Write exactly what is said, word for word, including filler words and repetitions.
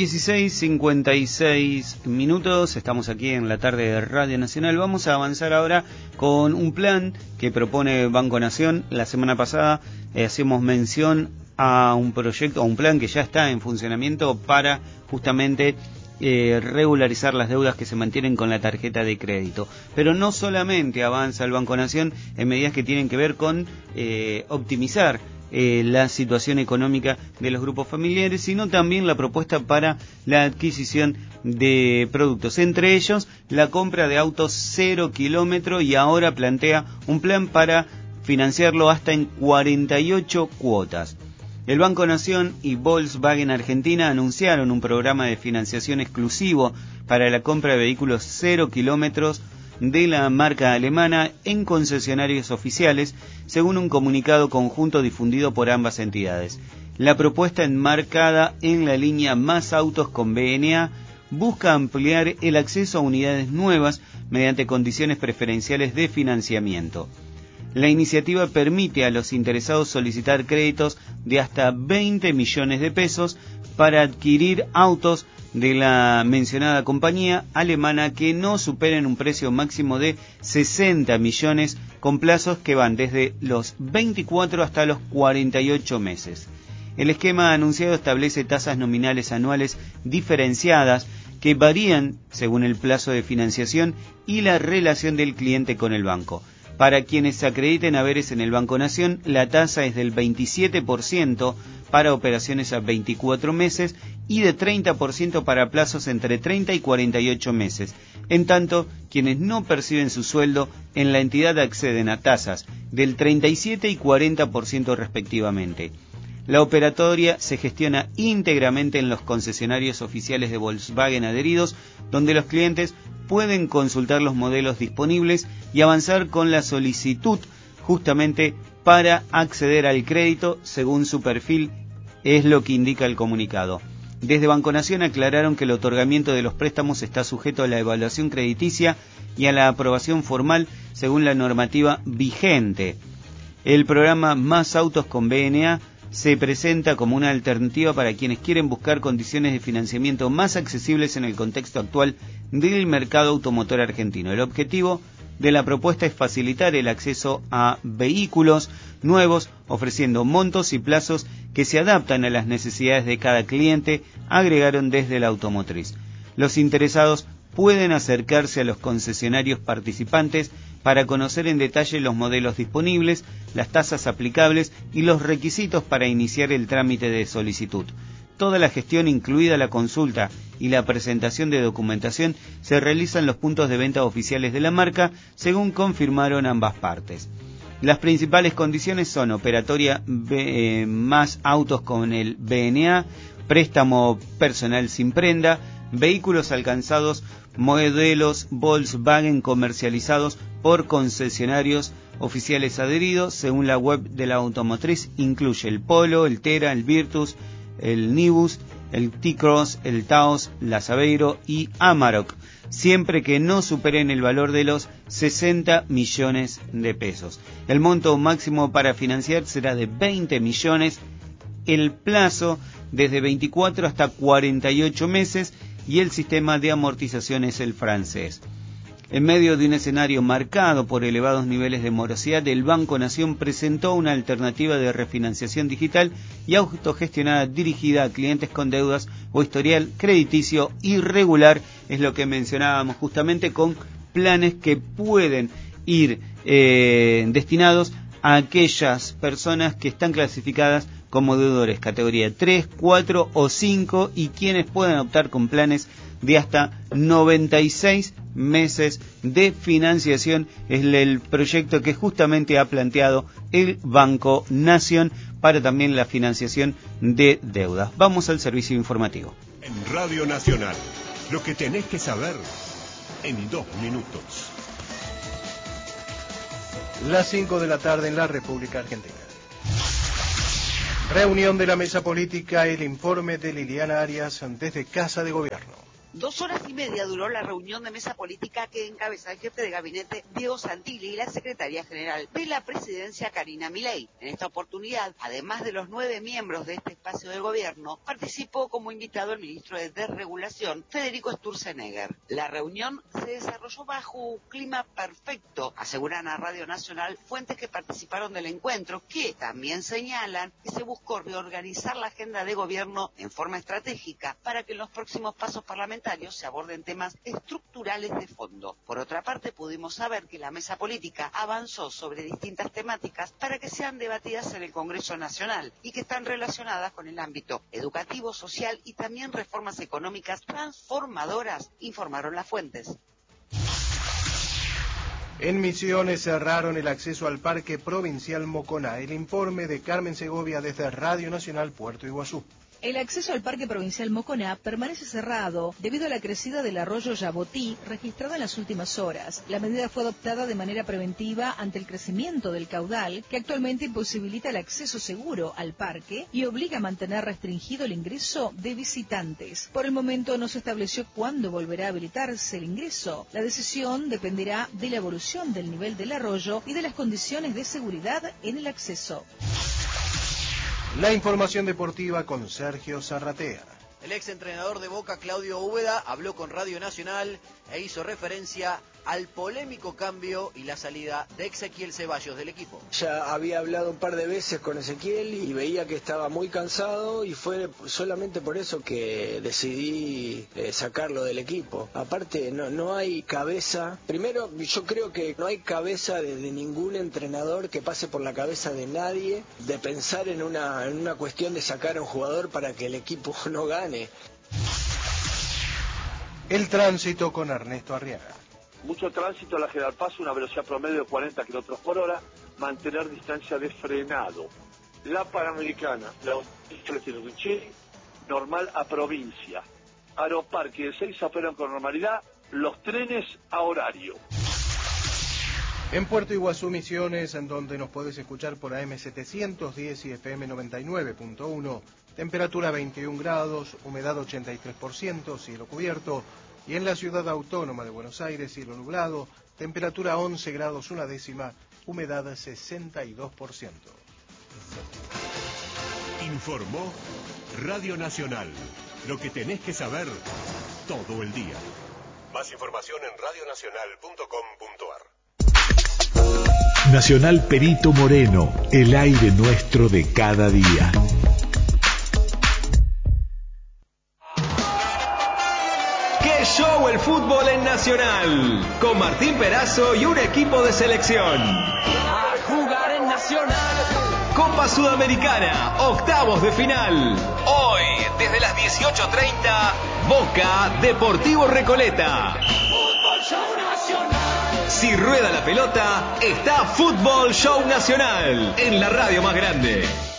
dieciséis cincuenta y seis minutos, estamos aquí en la tarde de Radio Nacional. Vamos a avanzar ahora con un plan que propone Banco Nación. La semana pasada eh, hacemos mención a un proyecto, a un plan que ya está en funcionamiento para justamente eh, regularizar las deudas que se mantienen con la tarjeta de crédito. Pero no solamente avanza el Banco Nación en medidas que tienen que ver con eh, optimizar Eh, la situación económica de los grupos familiares, sino también la propuesta para la adquisición de productos, entre ellos la compra de autos cero kilómetro, y ahora plantea un plan para financiarlo hasta en cuarenta y ocho cuotas. El Banco Nación y Volkswagen Argentina anunciaron un programa de financiación exclusivo para la compra de vehículos cero kilómetros de la marca alemana en concesionarios oficiales, según un comunicado conjunto difundido por ambas entidades. La propuesta, enmarcada en la línea Más Autos con B N A, busca ampliar el acceso a unidades nuevas mediante condiciones preferenciales de financiamiento. La iniciativa permite a los interesados solicitar créditos de hasta veinte millones de pesos para adquirir autos de la mencionada compañía alemana que no superen un precio máximo de sesenta millones, con plazos que van desde los veinticuatro hasta los cuarenta y ocho meses. El esquema anunciado establece tasas nominales anuales diferenciadas que varían según el plazo de financiación y la relación del cliente con el banco. Para quienes acrediten haberes en el Banco Nación, la tasa es del veintisiete por ciento para operaciones a veinticuatro meses y de treinta por ciento para plazos entre treinta y cuarenta y ocho meses. En tanto, quienes no perciben su sueldo en la entidad acceden a tasas del treinta y siete y cuarenta por ciento respectivamente. La operatoria se gestiona íntegramente en los concesionarios oficiales de Volkswagen adheridos, donde los clientes pueden consultar los modelos disponibles y avanzar con la solicitud justamente para acceder al crédito según su perfil, es lo que indica el comunicado. Desde Banco Nación aclararon que el otorgamiento de los préstamos está sujeto a la evaluación crediticia y a la aprobación formal según la normativa vigente. El programa Más Autos con B N A se presenta como una alternativa para quienes quieren buscar condiciones de financiamiento más accesibles en el contexto actual del mercado automotor argentino. El objetivo de la propuesta es facilitar el acceso a vehículos nuevos, ofreciendo montos y plazos que se adaptan a las necesidades de cada cliente, agregaron desde la automotriz. Los interesados pueden acercarse a los concesionarios participantes para conocer en detalle los modelos disponibles, las tasas aplicables y los requisitos para iniciar el trámite de solicitud. Toda la gestión, incluida la consulta y la presentación de documentación, se realiza en los puntos de venta oficiales de la marca, según confirmaron ambas partes. Las principales condiciones son operatoria B, eh, más autos con el B N A, préstamo personal sin prenda, vehículos alcanzados, modelos Volkswagen comercializados por concesionarios oficiales adheridos. Según la web de la automotriz, incluye el Polo, el Tera, el Virtus, el Nibus, el T-Cross, el Taos, la Saveiro y Amarok, siempre que no superen el valor de los sesenta millones de pesos. El monto máximo para financiar será de veinte millones, el plazo desde veinticuatro hasta cuarenta y ocho meses y el sistema de amortización es el francés. En medio de un escenario marcado por elevados niveles de morosidad, el Banco Nación presentó una alternativa de refinanciación digital y autogestionada dirigida a clientes con deudas o historial crediticio irregular, es lo que mencionábamos justamente, con planes que pueden ir eh, destinados a aquellas personas que están clasificadas como deudores categoría tres, cuatro o cinco y quienes puedan optar con planes de hasta noventa y seis meses de financiación. Es el proyecto que justamente ha planteado el Banco Nación para también la financiación de deudas. Vamos al servicio informativo. En Radio Nacional, lo que tenés que saber en dos minutos. Las cinco de la tarde en la República Argentina. Reunión de la mesa política, el informe de Liliana Arias desde Casa de Gobierno. Dos horas y media duró la reunión de mesa política que encabeza el jefe de gabinete Diego Santilli y la secretaria general de la presidencia Karina Milei. En esta oportunidad, además de los nueve miembros de este espacio de gobierno, participó como invitado el ministro de Desregulación, Federico Sturzenegger. La reunión se desarrolló bajo un clima perfecto, aseguran a Radio Nacional fuentes que participaron del encuentro, que también señalan que se buscó reorganizar la agenda de gobierno en forma estratégica para que en los próximos pasos parlamentarios se aborden temas estructurales de fondo. Por otra parte, pudimos saber que la mesa política avanzó sobre distintas temáticas para que sean debatidas en el Congreso Nacional y que están relacionadas con el ámbito educativo, social y también reformas económicas transformadoras, informaron las fuentes. En Misiones cerraron el acceso al Parque Provincial Moconá. El informe de Carmen Segovia desde Radio Nacional Puerto Iguazú. El acceso al Parque Provincial Moconá permanece cerrado debido a la crecida del arroyo Yabotí registrada en las últimas horas. La medida fue adoptada de manera preventiva ante el crecimiento del caudal, que actualmente imposibilita el acceso seguro al parque y obliga a mantener restringido el ingreso de visitantes. Por el momento no se estableció cuándo volverá a habilitarse el ingreso. La decisión dependerá de la evolución del nivel del arroyo y de las condiciones de seguridad en el acceso. La información deportiva con Sergio Zarratea. El ex entrenador de Boca, Claudio Úbeda, habló con Radio Nacional e hizo referencia al polémico cambio y la salida de Ezequiel Ceballos del equipo. Ya había hablado un par de veces con Ezequiel y veía que estaba muy cansado y fue solamente por eso que decidí eh, sacarlo del equipo. Aparte, no, no hay cabeza. Primero, yo creo que no hay cabeza de, de ningún entrenador que pase por la cabeza de nadie de pensar en una, en una cuestión de sacar a un jugador para que el equipo no gane. El tránsito con Ernesto Arriaga. Mucho tránsito, la General Paz, una velocidad promedio de cuarenta kilómetros por hora, mantener distancia de frenado. La Panamericana, la Chile, normal a provincia. Aeroparque de Seiza operan con normalidad, los trenes a horario. En Puerto Iguazú, Misiones, en donde nos puedes escuchar por A M setecientos diez y F M noventa y nueve punto uno, temperatura veintiún grados, humedad ochenta y tres por ciento, cielo cubierto. Y en la ciudad autónoma de Buenos Aires, cielo nublado, temperatura once grados una décima, humedad sesenta y dos por ciento. Informó Radio Nacional. Lo que tenés que saber todo el día. Más información en radio nacional punto com punto ar. Nacional Perito Moreno, el aire nuestro de cada día. ¡Qué show el fútbol en Nacional! Con Martín Perazo y un equipo de selección. A jugar en Nacional. Copa Sudamericana, octavos de final. Hoy, desde las dieciocho treinta, Boca Deportivo Recoleta. Fútbol Show Nacional. Si rueda la pelota, está Fútbol Show Nacional en la radio más grande.